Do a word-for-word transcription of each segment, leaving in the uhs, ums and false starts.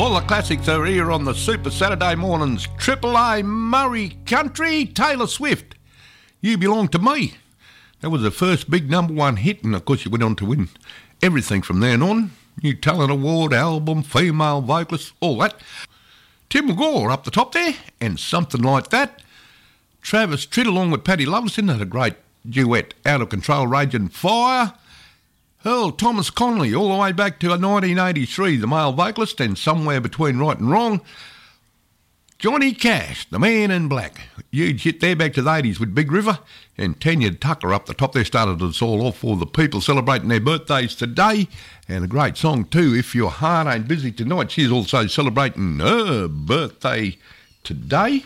All the classics are here on the Super Saturday mornings. Triple A Murray Country, Taylor Swift. You Belong to Me. That was the first big number one hit, and of course she went on to win everything from then on. New Talent Award, album, female vocalist, all that. Tim McGraw up the top there, and Something Like That. Travis Tritt along with Paddy Loveson had a great duet, Out of Control, Raging Fire. Earl Thomas Connolly, all the way back to nineteen eighty-three, the male vocalist, and Somewhere Between Right and Wrong. Johnny Cash, The Man in Black. Huge hit there back to the eighties with Big River. And Tanya Tucker up the top there started us all off for the people celebrating their birthdays today. And a great song too, If Your Heart Ain't Busy Tonight. She's also celebrating her birthday today.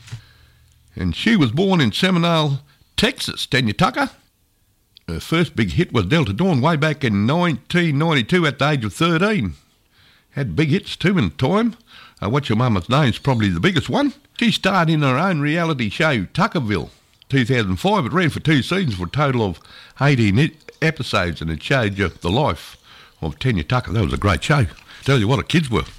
And she was born in Seminole, Texas, Tanya Tucker. Her first big hit was Delta Dawn way back in nineteen ninety-two at the age of thirteen. Had big hits too in time. Uh, What's Your Mama's Name's probably the biggest one. She starred in her own reality show, Tuckerville, two thousand five. It ran for two seasons for a total of eighteen episodes, and it showed you the life of Tanya Tucker. That was a great show. Tell you what, the kids were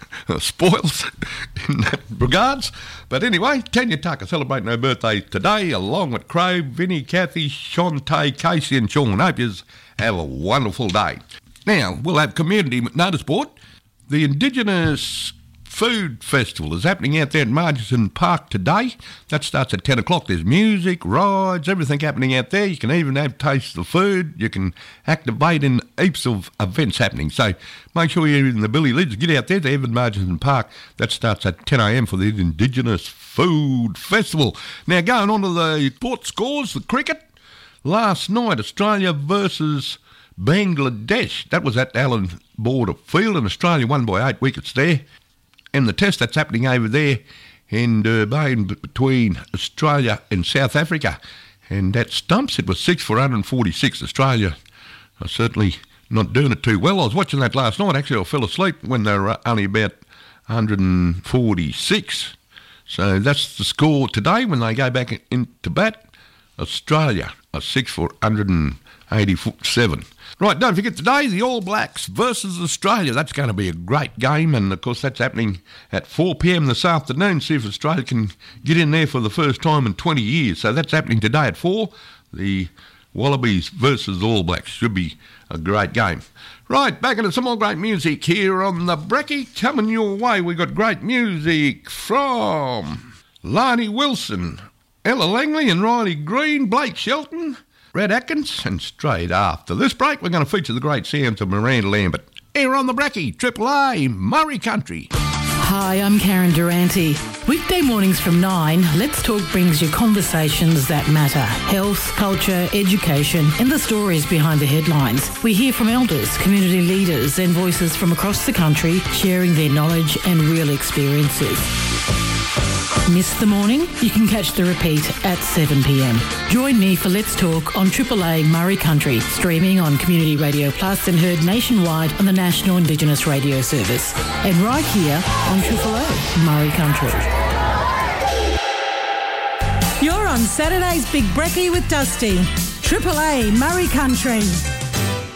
spoils in that regards. But anyway, Tanya Tucker celebrating her birthday today, along with Crow, Vinnie, Kathy, Shantae, Casey and Sean. Hope you have a wonderful day. Now, we'll have community notice-board. The Indigenous Food Festival is happening out there at Margin Park today. That starts at ten o'clock. There's music, rides, everything happening out there. You can even have taste the food. You can activate in heaps of events happening. So make sure you're in the Billy Lids. Get out there to Evan Margin Park. That starts at ten a.m. for the Indigenous Food Festival. Now, going on to the sport scores, the cricket. Last night, Australia versus Bangladesh. That was at Allen Border Field, and Australia won by eight wickets there. And the test that's happening over there in Durban between Australia and South Africa. And that stumps, it was six for one hundred forty-six. Australia are certainly not doing it too well. I was watching that last night. Actually, I fell asleep when they were only about one hundred forty-six. So that's the score today when they go back into bat. Australia are six for one hundred eighty-seven. Right, don't forget today, the All Blacks versus Australia. That's going to be a great game, and of course that's happening at four p.m. this afternoon. See if Australia can get in there for the first time in twenty years. So that's happening today at four. The Wallabies versus All Blacks should be a great game. Right, back into some more great music here on the Brekkie. Coming your way, we got great music from Lani Wilson, Ella Langley and Riley Green, Blake Shelton, Red Atkins, and straight after this break, we're going to feature the great sounds of Miranda Lambert. Here on the Brekkie, Triple A, Murray Country. Hi, I'm Karen Durante. Weekday mornings from nine, Let's Talk brings you conversations that matter. Health, culture, education, and the stories behind the headlines. We hear from elders, community leaders, and voices from across the country sharing their knowledge and real experiences. Miss the morning? You can catch the repeat at seven p.m. Join me for Let's Talk on Triple A Murray Country, streaming on Community Radio Plus and heard nationwide on the National Indigenous Radio Service. And right here on Triple A Murray Country. You're on Saturday's Big Brekkie with Dusty. Triple A Murray Country.